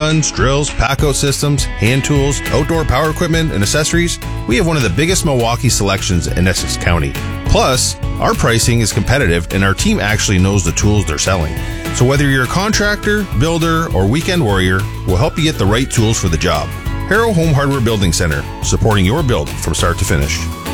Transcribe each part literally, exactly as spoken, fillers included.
guns, drills, pack-out systems, hand tools, outdoor power equipment, and accessories, we have one of the biggest Milwaukee selections in Essex County. Plus, our pricing is competitive and our team actually knows the tools they're selling. So whether you're a contractor, builder, or weekend warrior, we'll help you get the right tools for the job. Harrow Home Hardware Building Center, supporting your build from start to finish.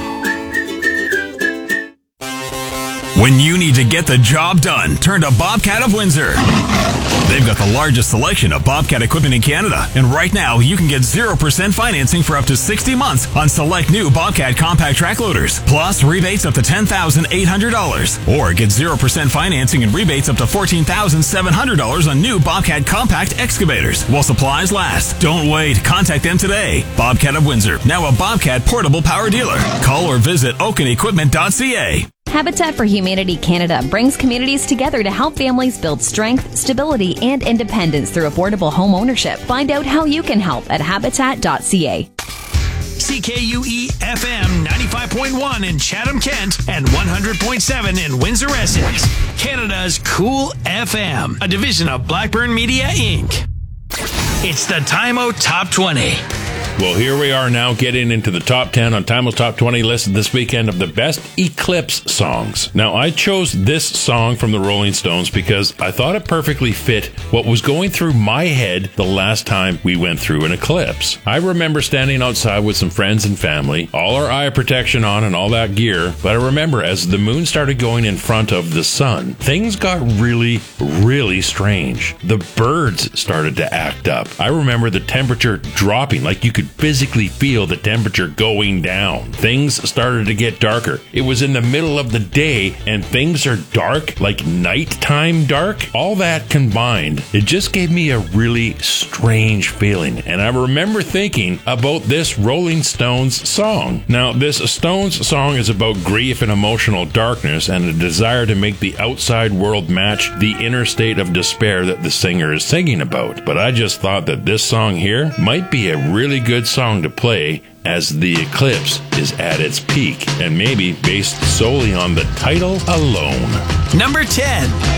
When you need to get the job done, turn to Bobcat of Windsor. They've got the largest selection of Bobcat equipment in Canada, and right now you can get zero percent financing for up to sixty months on select new Bobcat compact track loaders, plus rebates up to ten thousand eight hundred dollars. Or get zero percent financing and rebates up to fourteen thousand seven hundred dollars on new Bobcat compact excavators while supplies last. Don't wait. Contact them today. Bobcat of Windsor, now a Bobcat portable power dealer. Call or visit oaken equipment dot c a. Habitat for Humanity Canada brings communities together to help families build strength, stability, and independence through affordable home ownership. Find out how you can help at habitat dot c a. C K U E F M ninety-five point one in Chatham, Kent, and one hundred point seven in Windsor, Essex. Canada's Cool F M, a division of Blackburn Media, Incorporated. It's the Time Out Top twenty. Well, here we are now getting into the top ten on Time Out's Top twenty list this weekend of the best Eclipse songs. Now, I chose this song from the Rolling Stones because I thought it perfectly fit what was going through my head the last time we went through an eclipse. I remember standing outside with some friends and family, all our eye protection on and all that gear, but I remember as the moon started going in front of the sun, things got really, really strange. The birds started to act up. I remember the temperature dropping, like you could physically feel the temperature going down. Things started to get darker. It was in the middle of the day and things are dark, like nighttime dark. All that combined, it just gave me a really strange feeling. And I remember thinking about this Rolling Stones song. Now, this Stones song is about grief and emotional darkness and a desire to make the outside world match the inner state of despair that the singer is singing about. But I just thought that this song here might be a really good song to play as the eclipse is at its peak, and maybe based solely on the title alone. Number ten.